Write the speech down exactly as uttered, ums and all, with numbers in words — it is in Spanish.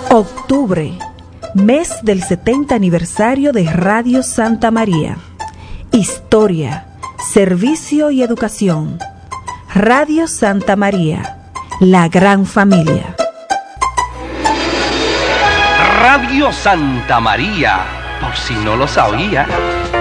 Octubre, mes del setenta aniversario de Radio Santa María. Historia, servicio y educación. Radio Santa María, la gran familia. Radio Santa María, por si no lo sabía.